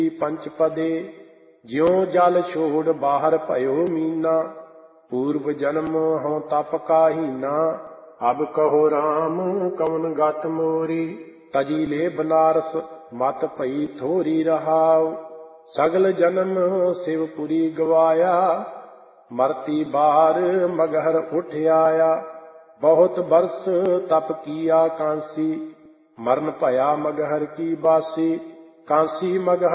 ਪੰਚਪਦੇ ਜਿਉ ਜਲ ਛੋੜ ਬਾਹਰ ਭਇਓ ਮੀਨਾ ਪੂਰਵ ਜਨਮ ਹਉ ਤਪ ਕਾਹੀਨਾ ਅਬ ਕਹੋ ਰਾਮ ਕਵਨ ਗਤ ਮੋਰੀ ਤਜੀ ਲੈ ਬਨਾਰਸ ਮਤ ਭਈ ਥੋਰੀ ਰਹਾਉ ਸਗਲ ਜਨਮ ਸਿਵਪੁਰੀ ਗਵਾਇਆ ਮਰਤੀ ਬਾਹਰ ਮਗਹਰ ਉਠ ਆਇਆ ਬਹੁਤ ਬਰਸ ਤਪ ਕੀਆ ਕਾਂਸੀ ਮਰਨ ਭਇਆ ਮਗਹਰ ਕੀ ਬਾਸੀ ਕਾਂਸੀ ਮਗਹਰ